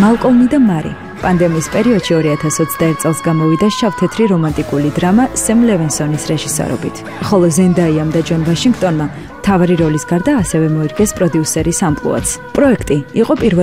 მალკოლმი და მარი. პანდემიის პერიოდში 2021 წელს გამოვიდა შავ-თეთრი რომანტიკული დრამა სემ ლევინსონის რეჟისორობით. ხოლო ზენდაიამ და ჯონ ვაშინგტონმა მთავარი როლის გარდა ასევე მოიგეს პროდიუსერის ამპლუაც. პროექტი იყო პირველი